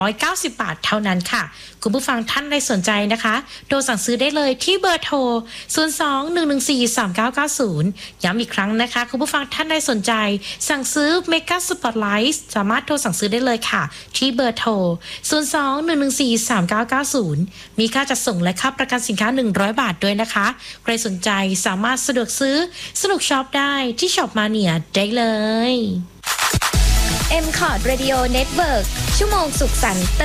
190 บาทเท่านั้นค่ะคุณผู้ฟังท่านใดสนใจนะคะโทรสั่งซื้อได้เลยที่เบอร์โทร 02-114-3990 ย้ำอีกครั้งนะคะคุณผู้ฟังท่านใดสนใจสั่งซื้อ Mega Spotlight สามารถโทรสั่งซื้อได้เลยค่ะที่เบอร์โทร 02-114-3990 มีค่าจัดส่งและค่าประกันสินค้า100 บาทด้วยนะคะใครสนใจสามารถสะดวกซื้อสนุกช็อปได้ที่ช็อปมาเนียได้เลย M-Cord Radio Network ชั่วโมงสุขสันต์